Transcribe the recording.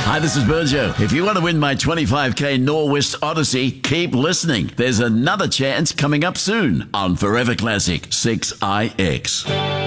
Hi, this is Burjo. If you want to win my 25k Norwest Odyssey, keep listening. There's another chance coming up soon on Forever Classic 6IX.